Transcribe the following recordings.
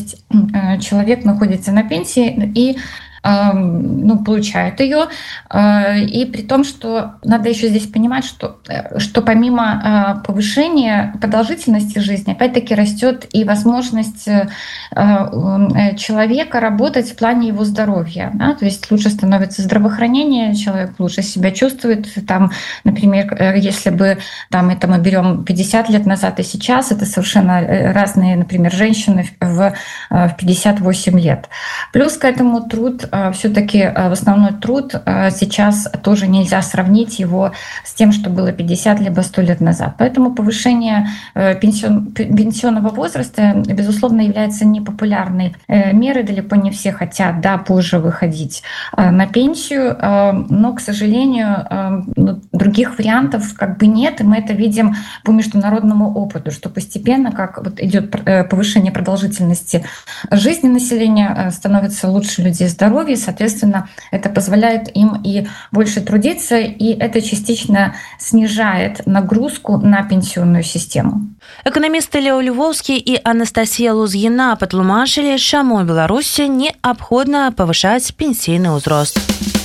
есть человек находится на пенсии и получает ее. И при том, что надо еще здесь понимать, что помимо повышения продолжительности жизни, опять-таки растет и возможность человека работать в плане его здоровья. Да? То есть лучше становится здравоохранение, человек лучше себя чувствует. Там, например, если бы это мы берем 50 лет назад и сейчас, это совершенно разные, например, женщины в 58 лет. Плюс к этому труд, все-таки в основной труд сейчас тоже нельзя сравнить его с тем, что было 50 либо 100 лет назад. Поэтому повышение пенсионного возраста, безусловно, является непопулярной мерой. Далеко не все хотят, позже выходить на пенсию, но, к сожалению, других вариантов нет, и мы это видим по международному опыту, что постепенно, как идет повышение продолжительности жизни населения, становится лучше людей здоровья, и, соответственно, это позволяет им и больше трудиться, и это частично снижает нагрузку на пенсионную систему. Эканамісты Лео Львовскі і Анастасія Лузгіна патлумачылі, чаму Беларусі неабходна павышаць пенсійны ўзрост.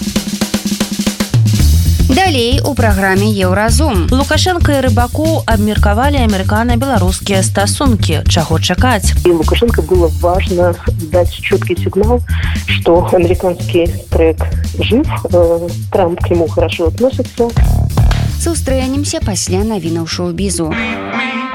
Далей у праграме Еўразум. Лукашенко і Рыбаку абмеркавалі амерыкана-беларускія стасункі. Чаго чакаць? И Лукашенко было важно дать четкий сигнал, что американский трек жив, Трамп к нему хорошо относится. Сустрэнемся пасля навінаў шоу-бізу.